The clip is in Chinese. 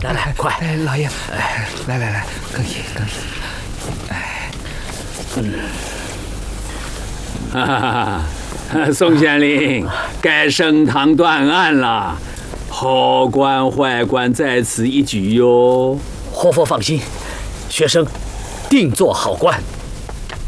来，快！ 哎，老爷，来，更衣。 宋县令，该升堂断案了，好官坏官在此一举哟。 活佛放心，学生定做好官。